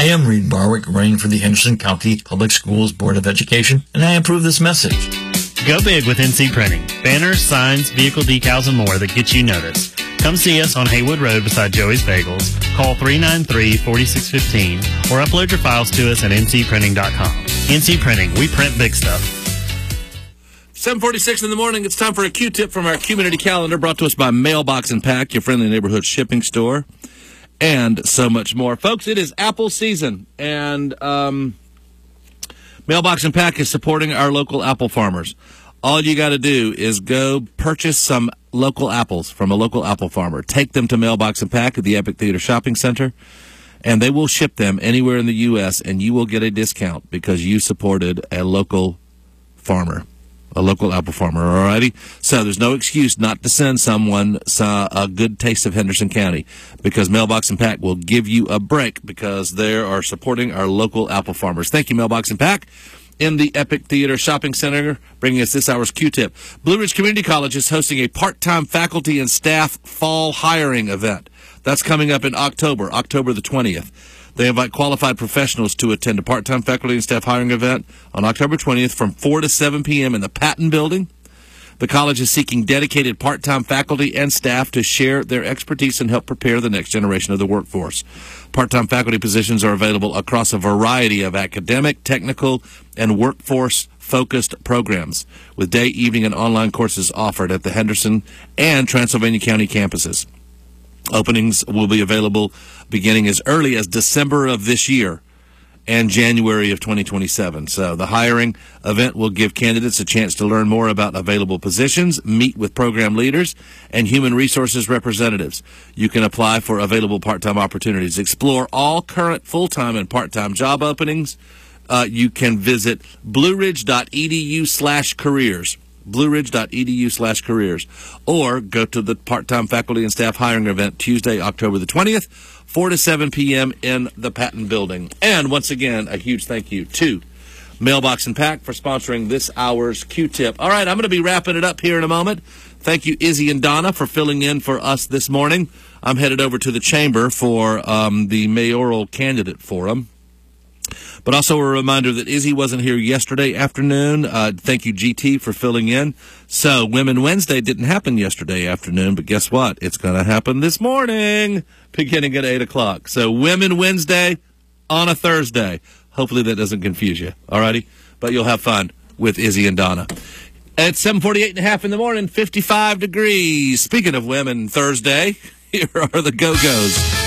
I am Reed Barwick, running for the Henderson County Public Schools Board of Education, and I approve this message. Go big with NC Printing. Banners, signs, vehicle decals, and more that get you noticed. Come see us on Haywood Road beside Joey's Bagels. Call 393-4615 or upload your files to us at ncprinting.com. NC Printing, we print big stuff. 7:46 in the morning. It's time for a Q-tip from our community calendar, brought to us by Mailbox and Pack, your friendly neighborhood shipping store, and so much more. Folks, it is apple season, and Mailbox and Pack is supporting our local apple farmers. All you got to do is go purchase some local apples from a local apple farmer. Take them to Mailbox and Pack at the Epic Theater Shopping Center, and they will ship them anywhere in the U.S., and you will get a discount because you supported a local farmer, a local apple farmer, all righty? So there's no excuse not to send someone a good taste of Henderson County, because Mailbox and Pack will give you a break because they are supporting our local apple farmers. Thank you, Mailbox and Pack. In the Epic Theater Shopping Center, bringing us this hour's Q-tip. Blue Ridge Community College is hosting a part-time faculty and staff fall hiring event. That's coming up in October the 20th. They invite qualified professionals to attend a part-time faculty and staff hiring event on October 20th from 4 to 7 p.m. in the Patton Building. The college is seeking dedicated part-time faculty and staff to share their expertise and help prepare the next generation of the workforce. Part-time faculty positions are available across a variety of academic, technical, and workforce-focused programs, with day, evening, and online courses offered at the Henderson and Transylvania County campuses. Openings will be available beginning as early as December of this year and January of 2027. So the hiring event will give candidates a chance to learn more about available positions, meet with program leaders, and human resources representatives. You can apply for available part-time opportunities. Explore all current full-time and part-time job openings. You can visit blueridge.edu/careers. blueridge.edu/careers, or go to the part-time faculty and staff hiring event Tuesday, October the 20th, 4 to 7 p.m. in the Patton Building. And once again, a huge thank you to Mailbox and Pack for sponsoring this hour's Q-tip. All right, I'm going to be wrapping it up here in a moment. Thank you, Izzy and Donna, for filling in for us this morning. I'm headed over to the chamber for the mayoral candidate forum. But also a reminder that Izzy wasn't here yesterday afternoon. Thank you, GT, for filling in. So Women Wednesday didn't happen yesterday afternoon, but guess what? It's going to happen this morning, beginning at 8 o'clock. So Women Wednesday on a Thursday. Hopefully that doesn't confuse you, all righty? But you'll have fun with Izzy and Donna. At 7:48 in the morning, 55 degrees. Speaking of Women Thursday, here are the Go-Go's.